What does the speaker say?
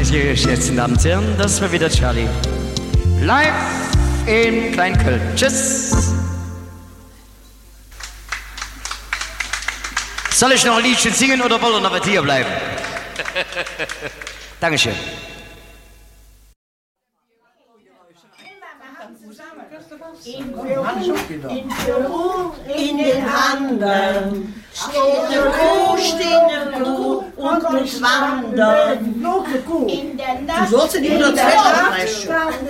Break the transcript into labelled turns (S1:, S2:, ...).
S1: sehr geschätzten Damen und Herren, das war wieder Charlie. Live in Kleinköln. Tschüss. Soll ich noch ein Liedchen singen oder wollen wir noch hier bleiben? Dankeschön.
S2: In Peru, in den Anden, steht eine Kuh und muss wandern. In der Nacht, du sollst nicht nur